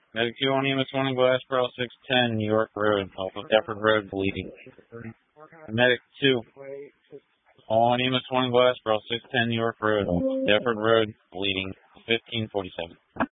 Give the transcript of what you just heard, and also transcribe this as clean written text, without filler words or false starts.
Medic 2 on EMS 1 in Glassboro, 610 New York Road, off of Deptford Road, bleeding. Medic 2 on EMS 1 in Glassboro, 610 New York Road, Deptford Road, bleeding, 1547.